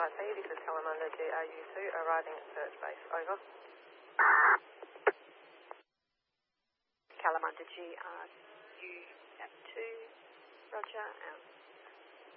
Hey, this is Kalamunda GRU2 arriving at search base. Over. Kalamunda GRU2, roger, out.